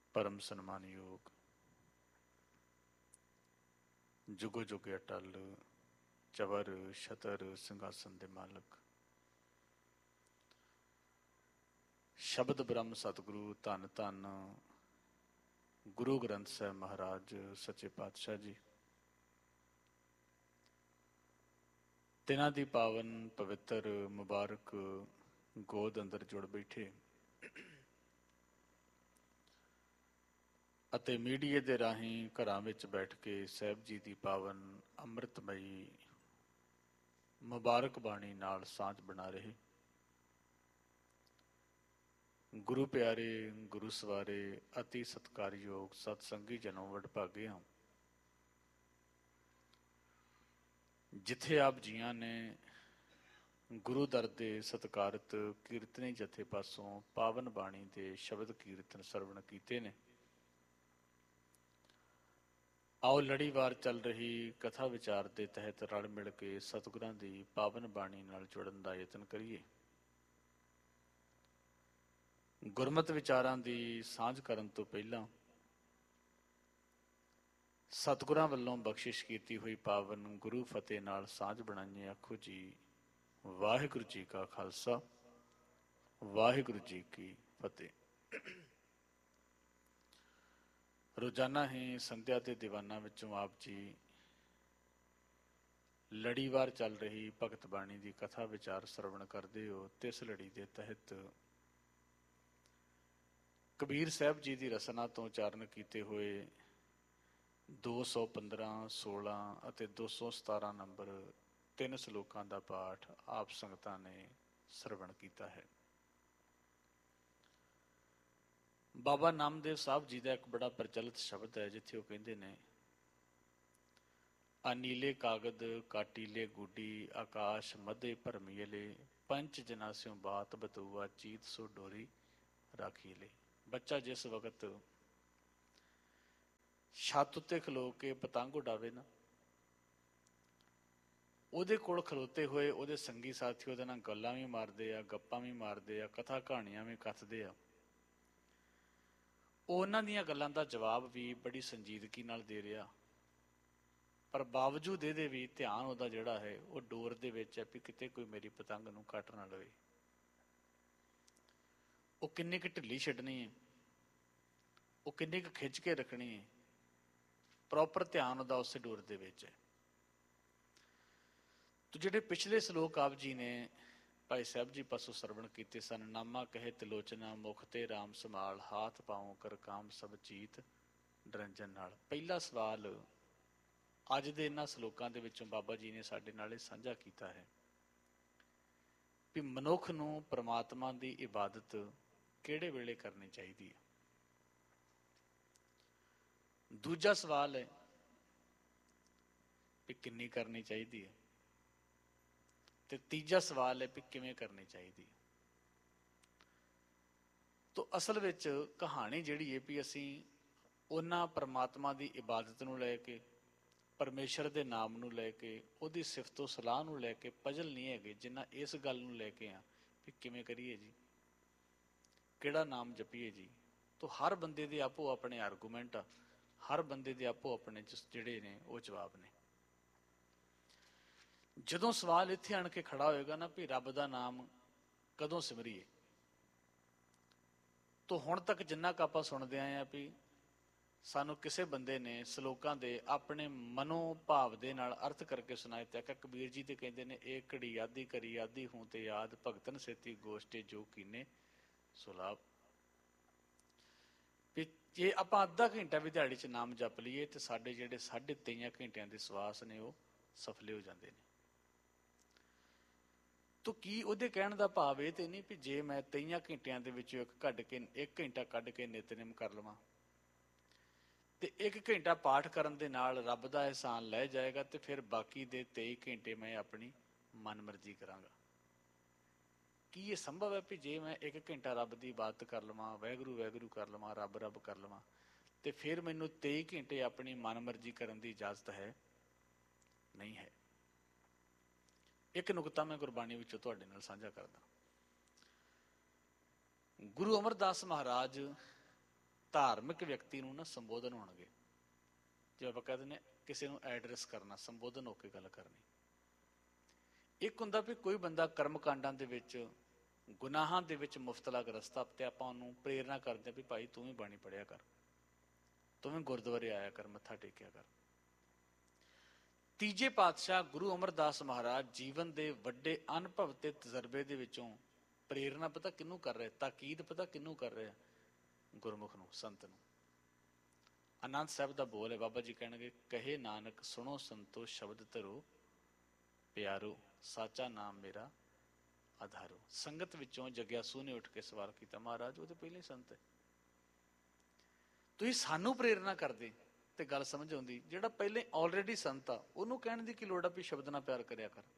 परम सन्मानयोग जुगो जुगे अटल चवर छतर ਸਿੰਘਾਸਨ ਦੇ ਮਾਲਕ ਸ਼ਬਦ ਬ੍ਰਹਮ ਸਤਿਗੁਰੂ ਧੰਨ ਧੰਨ ਗੁਰੂ ਗ੍ਰੰਥ ਸਾਹਿਬ ਮਹਾਰਾਜ ਸੱਚੇ ਪਾਤਸ਼ਾਹ ਜੀ, ਤਿਨਾਂ ਦੀ ਪਾਵਨ ਪਵਿੱਤਰ ਮੁਬਾਰਕ ਗੋਦ ਅੰਦਰ ਜੁੜ ਬੈਠੇ ਅਤੇ ਮੀਡੀਏ ਦੇ ਰਾਹੀਂ ਘਰਾਂ ਵਿੱਚ ਬੈਠ ਕੇ ਸਾਹਿਬ ਜੀ ਦੀ ਪਾਵਨ ਅੰਮ੍ਰਿਤਮਈ ਮੁਬਾਰਕ ਬਾਣੀ ਨਾਲ ਸਾਂਝ ਬਣਾ ਰਹੇ ਗੁਰੂ ਪਿਆਰੇ, ਗੁਰੂ ਸਵਾਰੇ, ਅਤੀ ਸਤਿਕਾਰਯੋਗ ਸਤਸੰਗੀ ਜਨੋਂ ਵਡਭਾਗੇ ਹਾਂ। ਜਿੱਥੇ ਆਪ ਜੀਆਂ ਨੇ ਗੁਰੂ ਦਰ ਦੇ ਸਤਿਕਾਰਤ ਕੀਰਤਨੀ ਜਥੇ ਪਾਸੋਂ ਪਾਵਨ ਬਾਣੀ ਦੇ ਸ਼ਬਦ ਕੀਰਤਨ ਸਰਵਣ ਕੀਤੇ ਨੇ, ਆਓ ਲੜੀਵਾਰ ਚੱਲ ਰਹੀ ਕਥਾ ਵਿਚਾਰ ਦੇ ਤਹਿਤ ਰਲ ਮਿਲ ਕੇ ਸਤਿਗੁਰਾਂ ਦੀ ਪਾਵਨ ਬਾਣੀ ਨਾਲ ਜੁੜਨ ਦਾ ਯਤਨ ਕਰੀਏ। ਗੁਰਮਤਿ ਵਿਚਾਰਾਂ ਦੀ ਸਾਂਝ ਕਰਨ ਤੋਂ ਪਹਿਲਾਂ ਸਤਿਗੁਰਾਂ ਵੱਲੋਂ ਬਖਸ਼ਿਸ਼ ਕੀਤੀ ਹੋਈ ਪਾਵਨ ਗੁਰੂ ਫਤਿਹ ਨਾਲ ਸਾਂਝ ਬਣਾਈਏ। ਆਖੋ ਜੀ, ਵਾਹਿਗੁਰੂ ਜੀ ਕਾ ਖਾਲਸਾ, ਵਾਹਿਗੁਰੂ ਜੀ ਕੀ ਫਤਿਹ। ਰੋਜ਼ਾਨਾ ਹੀ ਸੰਧਿਆ ਤੇ ਦੀਵਾਨਾਂ ਵਿੱਚੋਂ ਆਪ ਜੀ ਲੜੀਵਾਰ ਚੱਲ ਰਹੀ ਭਗਤ ਬਾਣੀ ਦੀ ਕਥਾ ਵਿਚਾਰ ਸਰਵਣ ਕਰਦੇ ਹੋ ਤੇ ਇਸ ਲੜੀ ਦੇ ਤਹਿਤ ਕਬੀਰ ਸਾਹਿਬ ਜੀ ਦੀ ਰਸਨਾ ਤੋਂ ਉਚਾਰਨ ਕੀਤੇ ਹੋਏ 215, 16 ਅਤੇ 217 ਨੰਬਰ 3 ਸਲੋਕਾਂ ਦਾ ਪਾਠ ਆਪ ਸੰਗਤਾਂ ਨੇ ਸਰਵਣ ਕੀਤਾ ਹੈ। ਬਾਬਾ ਨਾਮਦੇਵ ਸਾਹਿਬ ਜੀ ਦਾ ਇੱਕ ਬੜਾ ਪ੍ਰਚਲਿਤ ਸ਼ਬਦ ਹੈ, ਜਿੱਥੇ ਉਹ ਕਹਿੰਦੇ ਨੇ, ਅਨੀਲੇ ਕਾਗਦ ਕਾਟੀਲੇ ਗੁੱਡੀ ਆਕਾਸ਼ ਮਧੇ ਭਰਮੀਲੇ ਪੰਚ ਜਨਾਸਿਓ ਬਾਤ ਬਤੂਆ ਚੀਤ ਸੋ ਡੋਰੀ ਰਾਖੀਲੇ। ਬੱਚਾ ਜਿਸ ਵਕਤ ਛੱਤ ਉੱਤੇ ਖਲੋ ਕੇ ਪਤੰਗ ਉਡਾਵੇ ਨਾ, ਉਹਦੇ ਕੋਲ ਖਲੋਤੇ ਹੋਏ ਉਹਦੇ ਸੰਗੀ ਸਾਥੀ ਉਹਦੇ ਨਾਲ ਗੱਲਾਂ ਵੀ ਮਾਰਦੇ ਆ, ਗੱਪਾਂ ਵੀ ਮਾਰਦੇ ਆ, ਕਥਾ ਕਹਾਣੀਆਂ ਵੀ ਕੱਥਦੇ ਆ, ਉਹਨਾਂ ਦੀਆਂ ਗੱਲਾਂ ਦਾ ਜਵਾਬ ਵੀ ਬੜੀ ਸੰਜੀਦਗੀ ਨਾਲ ਦੇ ਰਿਹਾ, ਪਰ ਬਾਵਜੂਦ ਇਹਦੇ ਵੀ ਧਿਆਨ ਉਹਦਾ ਜਿਹੜਾ ਹੈ ਉਹ ਡੋਰ ਦੇ ਵਿੱਚ ਹੈ ਵੀ ਕਿਤੇ ਕੋਈ ਮੇਰੀ ਪਤੰਗ ਨੂੰ ਕੱਟ ਨਾ ਲਵੇ। ਉਹ ਕਿੰਨੀ ਕੁ ਢਿੱਲੀ ਛੱਡਣੀ ਹੈ, ਉਹ ਕਿੰਨੀ ਕੁ ਖਿੱਚ ਕੇ ਰੱਖਣੀ ਹੈ, ਪ੍ਰੋਪਰ ਧਿਆਨ ਉਹਦਾ ਉਸੇ ਡੋਰ ਦੇ ਵਿੱਚ ਹੈ। ਤੋ ਜਿਹੜੇ ਪਿਛਲੇ ਸਲੋਕ ਆਪ ਜੀ ਨੇ ਭਾਈ ਸਾਹਿਬ ਜੀ ਪਾਸੋਂ ਸਰਵਣ ਕੀਤੇ ਸਨ, ਨਾਮਾ ਕਹੇ ਤਿਲੋਚਨਾ ਮੁਖ ਤੇ ਰਾਮ ਸੰਭਾਲ ਹਾਥ ਪਾਉ ਕਰ ਕਾਮ ਸਭ ਚੀਤ ਨਿਰੰਜਨ ਨਾਲ। ਪਹਿਲਾ ਸਵਾਲ ਅੱਜ ਦੇ ਇਹਨਾਂ ਸਲੋਕਾਂ ਦੇ ਵਿੱਚੋਂ ਬਾਬਾ ਜੀ ਨੇ ਸਾਡੇ ਨਾਲ ਇਹ ਸਾਂਝਾ ਕੀਤਾ ਹੈ ਵੀ ਮਨੁੱਖ ਨੂੰ ਪ੍ਰਮਾਤਮਾ ਦੀ ਇਬਾਦਤ ਕਿਹੜੇ ਵੇਲੇ ਕਰਨੀ ਚਾਹੀਦੀ ਹੈ। ਦੂਜਾ ਸਵਾਲ ਹੈ ਵੀ ਕਿੰਨੀ ਕਰਨੀ ਚਾਹੀਦੀ ਹੈ, ਤੇ ਤੀਜਾ ਸਵਾਲ ਹੈ ਵੀ ਕਿਵੇਂ ਕਰਨੀ ਚਾਹੀਦੀ ਹੈ। ਤੋ ਅਸਲ ਵਿੱਚ ਕਹਾਣੀ ਜਿਹੜੀ ਹੈ ਵੀ ਅਸੀਂ ਉਹਨਾਂ ਪ੍ਰਮਾਤਮਾ ਦੀ ਇਬਾਦਤ ਨੂੰ ਲੈ ਕੇ, ਪਰਮੇਸ਼ਰ ਦੇ ਨਾਮ ਨੂੰ ਲੈ ਕੇ, ਉਹਦੀ ਸਿਫਤੋ ਸਲਾਹ ਨੂੰ ਲੈ ਕੇ ਪਜਲ ਨਹੀਂ ਹੈਗੇ, ਜਿੰਨਾ ਇਸ ਗੱਲ ਨੂੰ ਲੈ ਕੇ ਆ ਵੀ ਕਿਵੇਂ ਕਰੀਏ ਜੀ, ਕਿਹੜਾ ਨਾਮ ਜਪੀਏ ਜੀ। ਤੋ ਹਰ ਬੰਦੇ ਦੇ ਆਪੋ ਆਪਣੇ ਆਰਗੂਮੈਂਟ ਆ, ਹਰ ਬੰਦੇ ਦੇ ਆਪੋ ਆਪਣੇ ਜਿਹੜੇ ਨੇ ਉਹ ਜਵਾਬ ਨੇ। ਜਦੋਂ ਸਵਾਲ ਇੱਥੇ ਆਣ ਕੇ ਖੜਾ ਹੋਏਗਾ ਨਾ ਵੀ ਰੱਬ ਦਾ ਨਾਮ ਕਦੋਂ ਸਿਮਰੀਏ, ਤੋ ਹੁਣ ਤੱਕ ਜਿੰਨਾ ਕੁ ਆਪਾਂ ਸੁਣਦੇ ਆਏ ਆ ਵੀ ਸਾਨੂੰ ਕਿਸੇ ਬੰਦੇ ਨੇ ਸਲੋਕਾਂ ਦੇ ਆਪਣੇ ਮਨੋ ਭਾਵ ਦੇ ਨਾਲ ਅਰਥ ਕਰਕੇ ਸੁਣਾਏ ਤੇ ਕਬੀਰ ਜੀ ਤੇ ਕਹਿੰਦੇ ਨੇ, ਇਹ ਘੜੀ ਆਦੀ ਕਰੀ ਆਦੀ ਹੂੰ ਤੇ ਯਾਦ ਭਗਤਨ ਸੇਤੀ ਗੋਸ਼ਟੇ ਜੋ ਕੀਨੇ ਸੁਲਾਭ। ਵੀ ਜੇ ਆਪਾਂ ਅੱਧਾ ਘੰਟਾ ਵੀ ਦਿਹਾੜੀ 'ਚ ਨਾਮ ਜਪ ਲਈਏ ਤੇ ਸਾਡੇ ਜਿਹੜੇ 23.5 ਘੰਟਿਆਂ ਦੇ ਸਵਾਸ ਨੇ ਉਹ ਸਫਲੇ ਹੋ ਜਾਂਦੇ ਨੇ। ਤੋ ਕੀ ਉਹਦੇ ਕਹਿਣ ਦਾ ਭਾਵ ਇਹ ਤੇ ਨਹੀਂ ਵੀ ਜੇ ਮੈਂ 23 ਘੰਟਿਆਂ ਦੇ ਵਿੱਚੋਂ ਇੱਕ ਘੰਟਾ ਕੱਢ ਕੇ ਨਿਤਨੇਮ ਕਰ ਲਵਾਂ ਤੇ 1 ਘੰਟਾ ਪਾਠ ਕਰਨ ਦੇ ਨਾਲ ਰੱਬ ਦਾ ਅਹਿਸਾਨ ਲੈ ਜਾਏਗਾ ਤੇ ਫਿਰ ਬਾਕੀ ਦੇ 23 ਘੰਟੇ ਮੈਂ ਆਪਣੀ ਮਨਮਰਜ਼ੀ ਕਰਾਂਗਾ। ਕੀ ਇਹ ਸੰਭਵ ਹੈ ਵੀ ਜੇ ਮੈਂ 1 ਘੰਟਾ ਰੱਬ ਦੀ ਇਬਾਦਤ ਕਰ ਲਵਾਂ, ਵਾਹਿਗੁਰੂ ਵਾਹਿਗੁਰੂ ਕਰ ਲਵਾਂ, ਰੱਬ ਰੱਬ ਕਰ ਲਵਾਂ, ਤੇ ਫਿਰ ਮੈਨੂੰ 23 ਘੰਟੇ ਆਪਣੀ ਮਨਮਰਜ਼ੀ ਕਰਨ ਦੀ ਇਜਾਜ਼ਤ ਹੈ? ਨਹੀਂ ਹੈ। ਇੱਕ ਨੁਕਤਾ ਮੈਂ ਗੁਰਬਾਣੀ ਵਿੱਚੋਂ ਤੁਹਾਡੇ ਨਾਲ ਸਾਂਝਾ ਕਰਦਾ। ਗੁਰੂ ਅਮਰਦਾਸ ਮਹਾਰਾਜ ਧਾਰਮਿਕ ਵਿਅਕਤੀ ਨੂੰ ਨਾ ਸੰਬੋਧਨ ਹੋਣਗੇ। ਜਿਵੇਂ ਆਪਾਂ ਕਹਿ ਦਿੰਦੇ ਹਾਂ ਕਿਸੇ ਨੂੰ ਐਡਰੈਸ ਕਰਨਾ, ਸੰਬੋਧਨ ਹੋ ਕੇ ਗੱਲ ਕਰਨੀ। ਇੱਕ ਹੁੰਦਾ ਵੀ ਕੋਈ ਬੰਦਾ ਕਰਮ ਕਾਂਡਾਂ ਦੇ ਵਿੱਚ, ਗੁਨਾਹਾਂ ਦੇ ਵਿੱਚ ਮੁਫਤਲਾ ਗ੍ਰਸਤ ਆ, ਤੇ ਆਪਾਂ ਉਹਨੂੰ ਪ੍ਰੇਰਨਾ ਕਰਦੇ ਹਾਂ ਵੀ ਭਾਈ ਤੂੰ ਵੀ ਬਾਣੀ ਪੜ੍ਹਿਆ ਕਰ, ਤੂੰ ਵੀ ਗੁਰਦੁਆਰੇ ਆਇਆ ਕਰ, ਮੱਥਾ ਟੇਕਿਆ ਕਰ। ਤੀਜੇ ਪਾਤਸ਼ਾਹ ਗੁਰੂ ਅਮਰਦਾਸ ਮਹਾਰਾਜ ਜੀਵਨ ਦੇ ਵੱਡੇ ਅਨੁਭਵ ਤੇ ਤਜਰਬੇ ਦੇ ਵਿੱਚੋਂ ਪ੍ਰੇਰਨਾ ਪਤਾ ਕਿਹਨੂੰ ਕਰ ਰਿਹਾ, ਤਾਕੀਦ ਪਤਾ ਕਿਹਨੂੰ ਕਰ ਰਿਹਾ? ਗੁਰਮੁਖ ਨੂੰ, ਸੰਤ ਨੂੰ। ਆਨੰਦ ਸਾਹਿਬ ਦਾ ਬੋਲ ਹੈ, ਬਾਬਾ ਜੀ ਕਹਿਣਗੇ, ਕਹੇ ਨਾਨਕ ਸੁਣੋ ਸੰਤੋ ਸ਼ਬਦ ਧਰੋ, ਪਿਆਰੋ ਸਾਚਾ ਨਾਮ ਮੇਰਾ ਆਧਾਰੋ। ਸੰਗਤ ਵਿੱਚੋਂ ਜਗਿਆਸੂ ਨੇ ਉੱਠ ਕੇ ਸਵਾਲ ਕੀਤਾ, ਮਹਾਰਾਜ ਉਹ ਤਾਂ ਪਹਿਲੇ ਸੰਤ ਹੈ, ਤੁਸੀਂ ਸਾਨੂੰ ਪ੍ਰੇਰਨਾ ਕਰਦੇ ਤੇ ਗੱਲ ਸਮਝ ਆਉਂਦੀ। ਜਿਹੜਾ ਪਹਿਲੇ ਆਲਰੇਡੀ ਸੰਤ ਆ ਉਹਨੂੰ ਕਹਿਣ ਦੀ ਕੀ ਲੋੜ ਆ ਵੀ ਸ਼ਬਦ ਨਾਲ ਪਿਆਰ ਕਰਿਆ ਕਰ।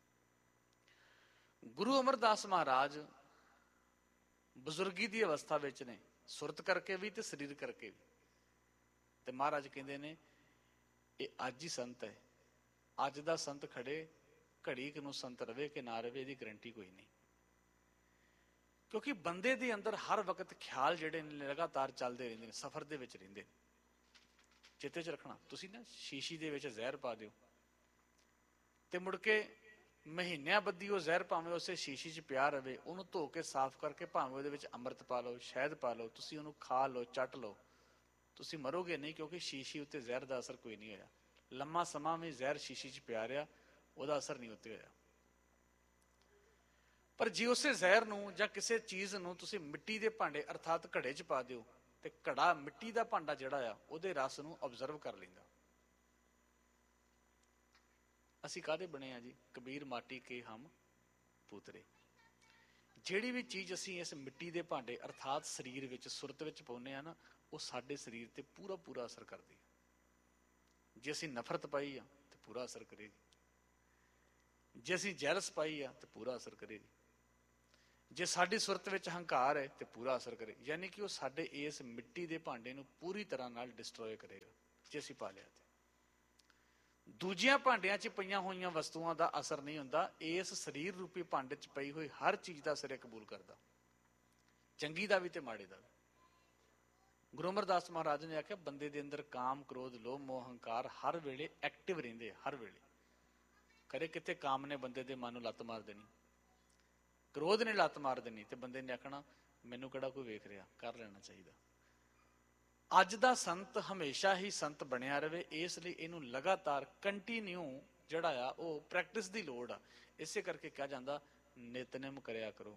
ਗੁਰੂ ਅਮਰਦਾਸ ਮਹਾਰਾਜ ਬਜ਼ੁਰਗੀ ਦੀ ਅਵਸਥਾ ਵਿੱਚ ਨੇ, ਸੁਰਤ ਕਰਕੇ ਵੀ ਤੇ ਸਰੀਰ ਕਰਕੇ ਵੀ। ਤੇ ਮਹਾਰਾਜ ਕਹਿੰਦੇ ਨੇ ਇਹ ਅੱਜ ਹੀ ਸੰਤ ਹੈ। ਅੱਜ ਦਾ ਸੰਤ ਖੜੇ, ਘੜੀ ਕੁ ਨੂੰ ਸੰਤ ਰਵੇ ਕਿ ਨਾ ਰਵੇ ਇਹਦੀ ਗਰੰਟੀ ਕੋਈ ਨਹੀਂ। ਕਿਉਂਕਿ ਬੰਦੇ ਦੇ ਅੰਦਰ ਹਰ ਵਕਤ ਖਿਆਲ ਜਿਹੜੇ ਨੇ ਲਗਾਤਾਰ ਚੱਲਦੇ ਰਹਿੰਦੇ ਨੇ, ਸਫ਼ਰ ਦੇ ਵਿੱਚ ਰਹਿੰਦੇ ਨੇ। ਚੇਤੇ 'ਚ ਰੱਖਣਾ, ਤੁਸੀਂ ਨਾ ਸ਼ੀਸ਼ੀ ਦੇ ਵਿੱਚ ਜ਼ਹਿਰ ਪਾ ਦਿਓ ਤੇ ਮੁੜ ਕੇ ਮਹੀਨਿਆਂ ਬੱਧੀ ਉਹ ਜ਼ਹਿਰ ਭਾਵੇਂ ਉਸੇ ਸ਼ੀਸ਼ੀ 'ਚ ਪਿਆ ਰਵੇ, ਉਹਨੂੰ ਧੋ ਕੇ ਸਾਫ਼ ਕਰਕੇ ਭਾਵੇਂ ਉਹਦੇ ਵਿੱਚ ਅੰਮ੍ਰਿਤ ਪਾ ਲਓ, ਸ਼ਹਿਦ ਪਾ ਲਓ, ਤੁਸੀਂ ਉਹਨੂੰ ਖਾ ਲਓ, ਚੱਟ ਲਓ, ਤੁਸੀਂ ਮਰੋਗੇ ਨਹੀਂ, ਕਿਉਂਕਿ ਸ਼ੀਸ਼ੀ ਉੱਤੇ ਜ਼ਹਿਰ ਦਾ ਅਸਰ ਕੋਈ ਨਹੀਂ ਹੋਇਆ। ਲੰਮਾ ਸਮਾਂ ਵੀ ਜ਼ਹਿਰ ਸ਼ੀਸ਼ੀ 'ਚ ਪਿਆ ਰਿਹਾ, ਉਹਦਾ ਅਸਰ ਨਹੀਂ ਉੱਤੇ ਹੋਇਆ। ਪਰ ਜੇ ਉਸੇ ਜ਼ਹਿਰ ਨੂੰ ਜਾਂ ਕਿਸੇ ਚੀਜ਼ ਨੂੰ ਤੁਸੀਂ ਮਿੱਟੀ ਦੇ ਭਾਂਡੇ ਅਰਥਾਤ ਘੜੇ 'ਚ ਪਾ ਦਿਓ ਤੇ ਘੜਾ, ਮਿੱਟੀ ਦਾ ਭਾਂਡਾ ਜਿਹੜਾ ਆ, ਉਹਦੇ ਰਸ ਨੂੰ ਅਬਜ਼ਰਵ ਕਰ ਲੈਂਦਾ। ਅਸੀਂ ਕਾਹਦੇ ਬਣੇ ਆ ਜੀ? ਕਬੀਰ ਮਾਟੀ ਕੇ ਹਮ ਪੂਤਰੇ। ਜਿਹੜੀ ਵੀ ਚੀਜ਼ ਅਸੀਂ ਇਸ ਮਿੱਟੀ ਦੇ ਭਾਂਡੇ ਅਰਥਾਤ ਸਰੀਰ ਵਿੱਚ, ਸੁਰਤ ਵਿੱਚ ਪਾਉਂਦੇ ਆ ਨਾ, ਉਹ ਸਾਡੇ ਸਰੀਰ ਤੇ ਪੂਰਾ ਪੂਰਾ ਅਸਰ ਕਰਦੀ ਹੈ। ਜੇ ਅਸੀਂ ਨਫ਼ਰਤ ਪਾਈ ਆ ਤੇ ਪੂਰਾ ਅਸਰ ਕਰੇਗੀ, ਜੇ ਅਸੀਂ ਜੈਲਸ ਪਾਈ ਆ ਤੇ ਪੂਰਾ ਅਸਰ ਕਰੇਗੀ, ਜੇ ਸਾਡੀ ਸੁਰਤ ਵਿੱਚ ਹੰਕਾਰ ਹੈ ਤੇ ਪੂਰਾ ਅਸਰ ਕਰੇ। ਯਾਨੀ ਕਿ ਉਹ ਸਾਡੇ ਇਸ ਮਿੱਟੀ ਦੇ ਭਾਂਡੇ ਨੂੰ ਪੂਰੀ ਤਰ੍ਹਾਂ ਨਾਲ ਡਿਸਟਰੋਏ ਕਰੇਗਾ ਜੇ ਅਸੀਂ ਪਾ ਲਿਆ ਤੇ। ਦੂਜਿਆਂ ਭਾਂਡਿਆਂ 'ਚ ਪਈਆਂ ਹੋਈਆਂ ਵਸਤੂਆਂ ਦਾ ਅਸਰ ਨਹੀਂ ਹੁੰਦਾ, ਇਸ ਸਰੀਰ ਰੂਪੀ ਭਾਂਡੇ 'ਚ ਪਈ ਹੋਈ ਹਰ ਚੀਜ਼ ਦਾ ਅਸਰ ਇਹ ਕਬੂਲ ਕਰਦਾ, ਚੰਗੀ ਦਾ ਵੀ ਤੇ ਮਾੜੇ ਦਾ ਵੀ। ਗੁਰੂ ਅਮਰਦਾਸ ਮਹਾਰਾਜ ਨੇ ਆਖਿਆ, ਬੰਦੇ ਦੇ ਅੰਦਰ ਕਾਮ, ਕ੍ਰੋਧ, ਲੋਭ, ਮੋਹ, ਹੰਕਾਰ ਹਰ ਵੇਲੇ ਐਕਟਿਵ ਰਹਿੰਦੇ, ਹਰ ਵੇਲੇ। ਕਰੇ ਕਿਤੇ ਕਾਮ ਨੇ ਬੰਦੇ ਦੇ ਮਨ ਨੂੰ ਲੱਤ ਮਾਰ ਦੇਣੀ, ਕ੍ਰੋਧ ਨੇ ਲੱਤ ਮਾਰ ਦੇਣੀ, ਤੇ ਬੰਦੇ ਨੇ ਆਖਣਾ ਮੈਨੂੰ ਕਿਹੜਾ ਕੋਈ ਵੇਖ ਰਿਹਾ, ਕਰ ਲੈਣਾ ਚਾਹੀਦਾ। ਅੱਜ ਦਾ ਸੰਤ ਹਮੇਸ਼ਾ ਹੀ ਸੰਤ ਬਣਿਆ ਰਵੇ, ਇਸ ਲਈ ਇਹਨੂੰ ਲਗਾਤਾਰ ਕੰਟੀਨਿਊ ਜਿਹੜਾ ਆ ਉਹ ਪ੍ਰੈਕਟਿਸ ਦੀ ਲੋੜ ਆ। ਇਸੇ ਕਰਕੇ ਕਿਹਾ ਜਾਂਦਾ ਨਿਤਨੇਮ ਕਰਿਆ ਕਰੋ।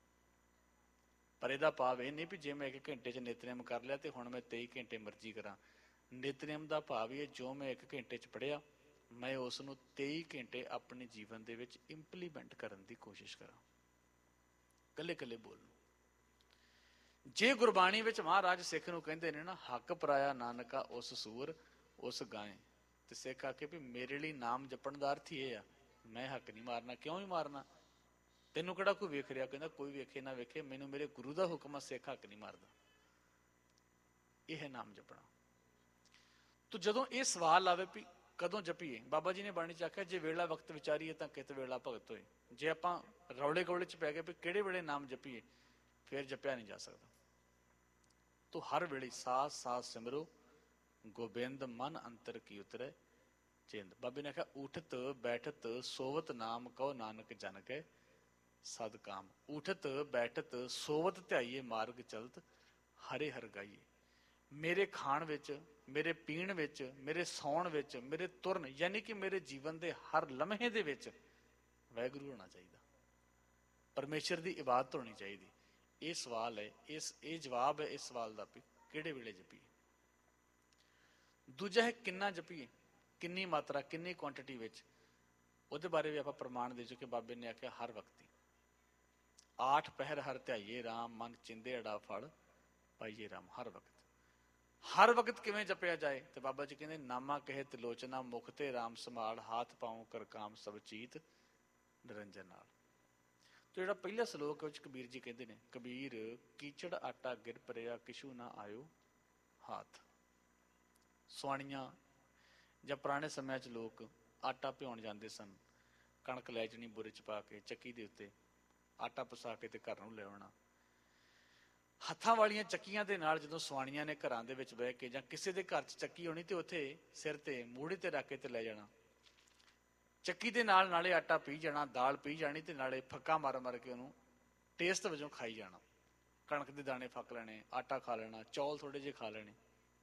ਪਰ ਇਹਦਾ ਭਾਵ ਇਹ ਨਹੀਂ ਵੀ ਜੇ ਮੈਂ 1 ਘੰਟੇ 'ਚ ਨਿਤਨੇਮ ਕਰ ਲਿਆ ਤੇ ਹੁਣ ਮੈਂ 23 ਘੰਟੇ ਮਰਜ਼ੀ ਕਰਾਂ। ਨਿਤਨੇਮ ਦਾ ਭਾਵ ਇਹ, ਜੋ ਮੈਂ 1 ਘੰਟੇ 'ਚ ਪੜ੍ਹਿਆ ਮੈਂ ਉਸ ਨੂੰ 23 ਘੰਟੇ ਆਪਣੇ ਜੀਵਨ ਦੇ ਵਿੱਚ ਇੰਪਲੀਮੈਂਟ ਕਰਨ ਦੀ ਕੋਸ਼ਿਸ਼ ਕਰਾਂ, ਕੱਲੇ ਕੱਲੇ ਬੋਲ ਨੂੰ। ਜੇ ਗੁਰਬਾਣੀ ਵਿੱਚ ਮਹਾਰਾਜ ਸਿੱਖ ਨੂੰ ਕਹਿੰਦੇ ਨੇ ਨਾ, ਹੱਕ ਪਰਾਇਆ ਨਾਨਕਾ ਉਸ ਸੂਰ ਉਸ ਗਾਏ, ਤੇ ਸਿੱਖ ਆ ਕੇ ਵੀ ਮੇਰੇ ਲਈ ਨਾਮ ਜਪਣ ਦਾ ਅਰਥ ਹੀ ਇਹ ਆ, ਮੈਂ ਹੱਕ ਨਹੀਂ ਮਾਰਨਾ। ਕਿਉਂ ਨਹੀਂ ਮਾਰਨਾ? ਤੈਨੂੰ ਕਿਹੜਾ ਕੋਈ ਵੇਖ ਰਿਹਾ? ਕਹਿੰਦਾ ਕੋਈ ਵੇਖੇ ਨਾ ਵੇਖੇ, ਮੈਨੂੰ ਮੇਰੇ ਗੁਰੂ ਦਾ ਹੁਕਮ ਆ, ਸਿੱਖ ਹੱਕ ਨਹੀਂ ਮਾਰਦਾ। ਇਹ ਹੈ ਨਾਮ ਜਪਣਾ। ਤੋ ਜਦੋਂ ਇਹ ਸਵਾਲ ਆਵੇ ਵੀ ਕਦੋਂ ਜਪੀਏ, ਬਾਬਾ ਜੀ ਨੇ ਬਾਣੀ 'ਚ ਆਖਿਆ, ਜੇ ਵੇਲਾ ਵਕਤ ਵਿਚਾਰੀਏ ਤਾਂ ਕਿਤ ਵੇਲਾ ਭਗਤ ਹੋਏ। ਜੇ ਆਪਾਂ ਰੌਲੇ ਗੌਲੇ 'ਚ ਪੈ ਗਏ ਵੀ ਕਿਹੜੇ ਵੇਲੇ ਨਾਮ ਜਪੀਏ, ਫਿਰ ਜਪਿਆ ਨਹੀਂ ਜਾ ਸਕਦਾ। ਤੋ ਹਰ ਵੇਲੇ ਸਾਥ ਸਾਥ ਸਿਮਰੋ, ਗੋਬਿੰਦ ਮਨ ਅੰਤਰ ਕੀ ਉਤਰੈ ਚਿੰਦ। ਬਾਬੇ ਨੇ ਆਖਿਆ, ਉਠਤ ਬੈਠਤ ਸੋਵਤ ਨਾਮ ਕਹੋ ਨਾਨਕ ਜਨ ਕੈ ਸਦ ਕਾਮ। ਉਠਤ ਬੈਠਤ ਸੋਵਤ ਧਿਆਈਏ ਮਾਰਗ ਚਲਤ, ਹਰੇ ਹਰ ਗਾਈਏ। ਮੇਰੇ ਖਾਣ ਵਿੱਚ, ਮੇਰੇ ਪੀਣ ਵਿੱਚ, ਮੇਰੇ ਸੌਣ ਵਿੱਚ, ਮੇਰੇ ਤੁਰਨ, ਯਾਨੀ ਕਿ ਮੇਰੇ ਜੀਵਨ ਦੇ ਹਰ ਲਮਹੇ ਦੇ ਵਿੱਚ ਵਾਹਿਗੁਰੂ ਹੋਣਾ ਚਾਹੀਦਾ, ਪਰਮੇਸ਼ਰ ਦੀ ਇਬਾਦਤ ਹੋਣੀ ਚਾਹੀਦੀ। ਇਹ ਸਵਾਲ ਹੈ, ਇਹ ਜਵਾਬ ਹੈ ਇਸ ਸਵਾਲ ਦਾ ਵੀ ਕਿਹੜੇ ਵੇਲੇ ਜਪੀਏ। ਦੂਜਾ ਹੈ ਕਿੰਨਾ ਜਪੀਏ, ਕਿੰਨੀ ਮਾਤਰਾ, ਕਿੰਨੀ ਕੁਆਂਟਿਟੀ ਵਿੱਚ। ਉਹਦੇ ਬਾਰੇ ਵੀ ਆਪਾਂ ਪ੍ਰਮਾਣ ਦੇ ਚੁੱਕੇ। ਬਾਬੇ ਨੇ ਆਖਿਆ ਹਰ ਵਕਤ ਹੀ 8 ਪਹਿਰ ਹਰ ਧਿਆਈਏ ਰਾਮ, ਮਨ ਚਿੰਦੇ ਅੜਾ ਫਲ ਪਾਈਏ ਰਾਮ। ਹਰ ਵਕਤ, ਹਰ ਵਕਤ ਕਿਵੇਂ ਜਪਿਆ ਜਾਏ? ਤੇ ਬਾਬਾ ਜੀ ਕਹਿੰਦੇ, ਨਾਮਾ ਕਹੇ ਤਿਲੋਚਨਾ ਮੁਖ ਤੇ ਰਾਮ ਸੰਭਾਲ, ਹਾਥ ਪਾਉ ਕਰ ਕਾਮ ਸਭ ਚੀਤ ਨਿਰੰਜਨ ਨਾਲ। ਤੇ ਜਿਹੜਾ ਪਹਿਲਾ ਸਲੋਕ ਵਿੱਚ ਕਬੀਰ ਜੀ ਕਹਿੰਦੇ ਨੇ, ਕਬੀਰ ਕੀਚੜ ਆਟਾ ਗਿਰ ਪਰਿਆ ਕਿਛੂ ਨਾ ਆਇਓ ਹਾਥ। ਸੁਆਣੀਆਂ ਜਾਂ ਪੁਰਾਣੇ ਸਮਿਆਂ 'ਚ ਲੋਕ ਆਟਾ ਭਿਉਣ ਜਾਂਦੇ ਸਨ, ਕਣਕ ਲੈ ਜਾਣੀ ਬੁਰੇ 'ਚ ਪਾ ਕੇ, ਚੱਕੀ ਦੇ ਉੱਤੇ ਆਟਾ ਪਿਸਾ ਕੇ ਤੇ ਘਰ ਨੂੰ ਲੈ ਆਉਣਾ। ਹੱਥਾਂ ਵਾਲੀਆਂ ਚੱਕੀਆਂ ਦੇ ਨਾਲ ਜਦੋਂ ਸਵਾਣੀਆਂ ਨੇ ਘਰਾਂ ਦੇ ਵਿੱਚ ਬਹਿ ਕੇ ਜਾਂ ਕਿਸੇ ਦੇ ਘਰ 'ਚ ਚੱਕੀ ਹੋਣੀ ਤੇ ਉੱਥੇ ਸਿਰ ਤੇ ਮੂਹੜੇ ਤੇ ਰੱਖ ਕੇ ਤੇ ਲੈ ਜਾਣਾ, ਚੱਕੀ ਦੇ ਨਾਲ ਨਾਲੇ ਆਟਾ ਪੀ ਜਾਣਾ, ਦਾਲ ਪੀ ਜਾਣੀ ਤੇ ਨਾਲੇ ਫੱਕਾ ਮਾਰ ਮਾਰ ਕੇ ਉਹਨੂੰ ਟੇਸਟ ਵਜੋਂ ਖਾਈ ਜਾਣਾ। ਕਣਕ ਦੇ ਦਾਣੇ ਫੱਕ ਲੈਣੇ, ਆਟਾ ਖਾ ਲੈਣਾ, ਚੌਲ ਥੋੜੇ ਜਿਹੇ ਖਾ ਲੈਣੇ।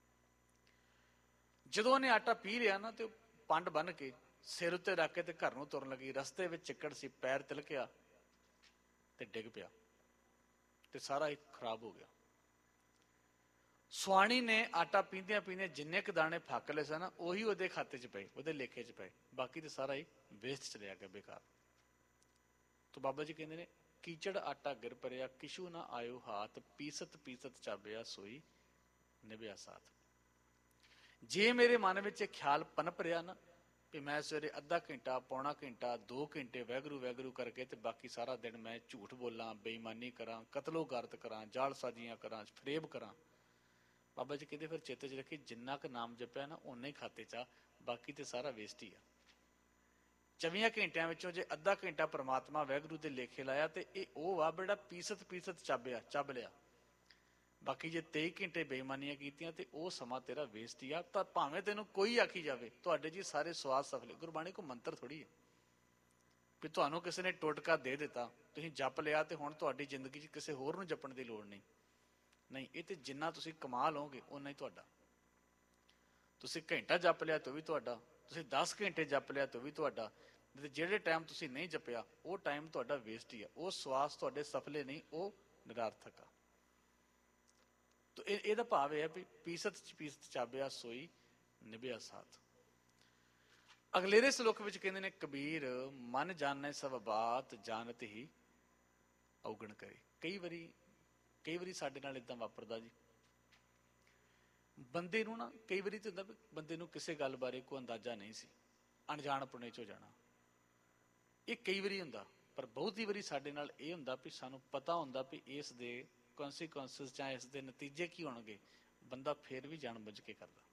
ਜਦੋਂ ਉਹਨੇ ਆਟਾ ਪੀ ਲਿਆ ਨਾ ਤੇ ਉਹ ਪੰਡ ਬੰਨ ਕੇ ਸਿਰ ਉੱਤੇ ਰੱਖ ਕੇ ਤੇ ਘਰ ਨੂੰ ਤੁਰਨ ਲੱਗੀ। ਰਸਤੇ ਵਿੱਚ ਚਿੱਕੜ ਸੀ, ਪੈਰ ਤਿਲਕਿਆ ਤੇ ਡਿੱਗ ਪਿਆ ਤੇ ਸਾਰਾ ਹੀ ਖਰਾਬ ਹੋ ਗਿਆ। ਸੁਆਣੀ ਨੇ ਆਟਾ ਪੀਂਦਿਆਂ ਪੀਂਦਿਆਂ ਜਿੰਨੇ ਕੁ ਦਾਣੇ ਫੱਕ ਲਏ ਸਨ ਉਹੀ ਉਹਦੇ ਖਾਤੇ 'ਚ ਪਏ, ਉਹਦੇ ਲੇਖੇ 'ਚ ਪਏ, ਬਾਕੀ ਤੇ ਸਾਰਾ ਹੀ ਵੇਸਟ ਚਲਿਆ ਗਿਆ, ਬੇਕਾਰ। ਤਾਂ ਬਾਬਾ ਜੀ ਕਹਿੰਦੇ ਨੇ, ਕੀਚੜ ਆਟਾ ਗਿਰ ਪਰਿਆ, ਕਿਛੂ ਨਾ ਆਇਓ ਹਾਥ, ਪੀਸਤ ਪੀਸਤ ਚਾਬਿਆ ਸੋਈ ਨਿਭਿਆ ਸਾਥ। ਜੇ ਮੇਰੇ ਮਨ ਵਿੱਚ ਇਹ ਖਿਆਲ ਪਨਪ ਰਿਹਾ ਨਾ ਵੀ ਮੈਂ ਸਵੇਰੇ ਅੱਧਾ ਘੰਟਾ, ਪੌਣਾ ਘੰਟਾ, 2 ਘੰਟੇ ਵਾਹਿਗੁਰੂ ਵਾਹਿਗੁਰੂ ਕਰਕੇ ਤੇ ਬਾਕੀ ਸਾਰਾ ਦਿਨ ਮੈਂ ਝੂਠ ਬੋਲਾਂ, ਬੇਈਮਾਨੀ ਕਰਾਂ, ਕਤਲੋ ਗਾਰਤ ਕਰਾਂ, ਜਾਲਸਾਜ਼ੀਆਂ ਕਰਾਂ, ਫਰੇਬ ਕਰਾਂ, ਬਾਬਾ ਜੀ ਕਹਿੰਦੇ ਫਿਰ ਚਿੱਤ 'ਚ ਰੱਖੀ ਜਿੰਨਾ ਕੁ ਨਾਮ ਜਪਿਆ ਨਾ ਓਨਾ ਹੀ ਖਾਤੇ 'ਚ ਆ, ਬਾਕੀ ਤੇ ਸਾਰਾ ਵੇਸਟ ਹੀ ਆ। 24 ਘੰਟਿਆਂ ਵਿੱਚੋਂ ਜੇ ਅੱਧਾ ਘੰਟਾ ਪ੍ਰਮਾਤਮਾ ਵਾਹਿਗੁਰੂ ਦੇ ਲੇਖੇ ਲਾਇਆ ਤੇ ਇਹ ਉਹ ਵਾ ਜਿਹੜਾ ਪੀਸਤ ਚੱਬ ਲਿਆ। ਬਾਕੀ ਜੇ 23 ਘੰਟੇ ਬੇਈਮਾਨੀਆਂ ਕੀਤੀਆਂ ਤੇ ਉਹ ਸਮਾਂ ਤੇਰਾ ਵੇਸਟ ਹੀ ਆ। ਤਾਂ ਭਾਵੇਂ ਤੈਨੂੰ ਕੋਈ ਆਖੀ ਜਾਵੇ ਤੁਹਾਡੇ ਜੀ ਸਾਰੇ ਸਵਾਦ ਸਫਲੇ, ਗੁਰਬਾਣੀ ਕੋ ਮੰਤਰ ਥੋੜੀ ਹੈ ਵੀ ਤੁਹਾਨੂੰ ਕਿਸੇ ਨੇ ਟੋਟਕਾ ਦੇ ਦਿੱਤਾ, ਤੁਸੀਂ ਜਪ ਲਿਆ ਤੇ ਹੁਣ ਤੁਹਾਡੀ ਜ਼ਿੰਦਗੀ 'ਚ ਕਿਸੇ ਹੋਰ ਨੂੰ ਜਪਣ ਦੀ ਲੋੜ ਨਹੀਂ। ਨਹੀਂ, ਇਹ ਤੇ ਜਿੰਨਾ ਤੁਸੀਂ ਕਮਾ ਲਓਗੇ ਓਨਾ ਹੀ ਤੁਹਾਡਾ। ਤੁਸੀਂ ਘੰਟਾ ਜਪ ਲਿਆ ਤੇ ਉਹ ਵੀ ਤੁਹਾਡਾ, ਤੁਸੀਂ 10 ਘੰਟੇ ਜਪ ਲਿਆ ਤੇ ਉਹ ਵੀ ਤੁਹਾਡਾ। ਜਿਹੜੇ ਟਾਈਮ ਤੁਸੀਂ ਨਹੀਂ ਜਪਿਆ ਉਹ ਟਾਈਮ ਤੁਹਾਡਾ ਵੇਸਟ ਹੀ ਆ, ਉਹ ਸਵਾਸ ਤੁਹਾਡੇ ਸਫਲੇ ਨਹੀਂ, ਉਹ ਨਿਰਾਰਥਕ ਆ। ਇਹਦਾ ਭਾਵ ਇਹ ਹੈ ਵੀ ਪੀਸਤ ਚਾਬਿਆ ਸੋਈ ਨਿਭਿਆ ਸਾਥ। ਅਗਲੇਰੇ ਸਲੋਕ ਵਿੱਚ ਕਹਿੰਦੇ ਨੇ, ਕਬੀਰ ਮਨ ਜਾਣੈ ਸਭ ਬਾਤ, ਜਾਣਤ ਹੀ ਔਗਣ ਕਰੇ। ਕਈ ਵਾਰੀ ਸਾਡੇ ਨਾਲ ਏਦਾਂ ਵਾਪਰਦਾ ਜੀ, ਬੰਦੇ ਨੂੰ ਨਾ ਕਈ ਵਾਰੀ ਤੇ ਹੁੰਦਾ ਵੀ ਬੰਦੇ ਨੂੰ ਕਿਸੇ ਗੱਲ ਬਾਰੇ ਕੋਈ ਅੰਦਾਜ਼ਾ ਨਹੀਂ ਸੀ, ਅਣਜਾਣਪੁਣੇ 'ਚ ਹੋ ਜਾਣਾ, ਇਹ ਕਈ ਵਾਰੀ ਹੁੰਦਾ। ਪਰ ਬਹੁਤੀ ਵਾਰੀ ਸਾਡੇ ਨਾਲ ਇਹ ਹੁੰਦਾ ਵੀ ਸਾਨੂੰ ਪਤਾ ਹੁੰਦਾ ਵੀ ਇਸ ਦੇ ਕੌਨਸੀਕੁਐਂਸਿਸ ਜਾਂ ਇਸ ਦੇ ਨਤੀਜੇ ਕੀ ਹੋਣਗੇ, ਬੰਦਾ ਫਿਰ ਵੀ ਜਾਣ ਬੁੱਝ ਕੇ ਕਰਦਾ।